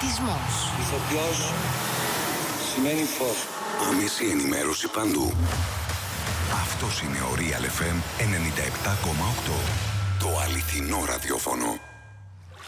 πολιτισμός. Ηθοποιός σημαίνει φως. Άμεση ενημέρωση παντού. Αυτός είναι ο Real FM 97,8. Το αληθινό ραδιόφωνο.